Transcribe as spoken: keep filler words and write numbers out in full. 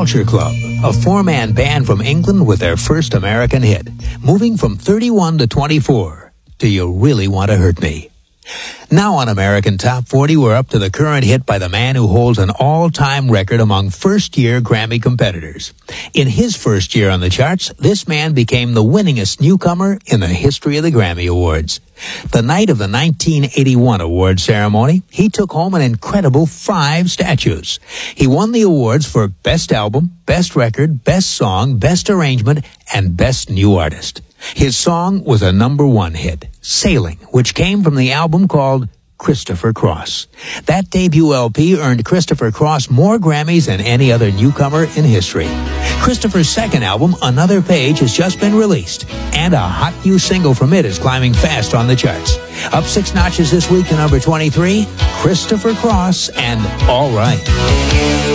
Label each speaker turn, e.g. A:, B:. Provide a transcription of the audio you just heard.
A: Culture Club, a four-man band from England with their first American hit, moving from thirty-one to twenty-four. Do You Really Want to Hurt Me? Now on American Top forty, we're up to the current hit by the man who holds an all-time record among first-year Grammy competitors. In his first year on the charts, this man became the winningest newcomer in the history of the Grammy Awards. The night of the nineteen eighty-one award ceremony, he took home an incredible five statues. He won the awards for Best Album, Best Record, Best Song, Best Arrangement, and Best New Artist. His song was a number one hit, Sailing, which came from the album called Christopher Cross. That debut L P earned Christopher Cross more Grammys than any other newcomer in history. Christopher's second album, Another Page, has just been released, and a hot new single from it is climbing fast on the charts. Up six notches this week to number twenty-three, Christopher Cross and All Right.